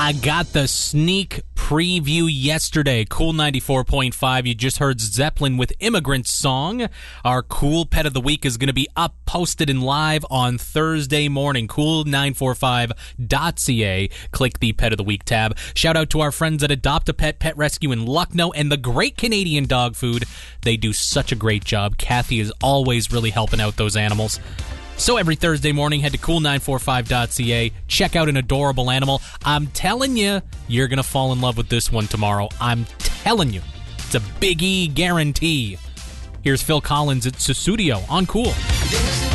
I got the sneak preview yesterday. Cool 94.5. You just heard Zeppelin with Immigrant Song. Our Cool Pet of the Week is going to be up, posted, and live on Thursday morning. Cool945.ca. Click the Pet of the Week tab. Shout out to our friends at Adopt a Pet Pet Rescue in Lucknow and the Great Canadian Dog Food. They do such a great job. Kathy is always really helping out those animals. So every Thursday morning, head to cool945.ca, check out an adorable animal. I'm telling you, you're going to fall in love with this one tomorrow. I'm telling you. It's a Big E guarantee. Here's Phil Collins at Sussudio on Cool.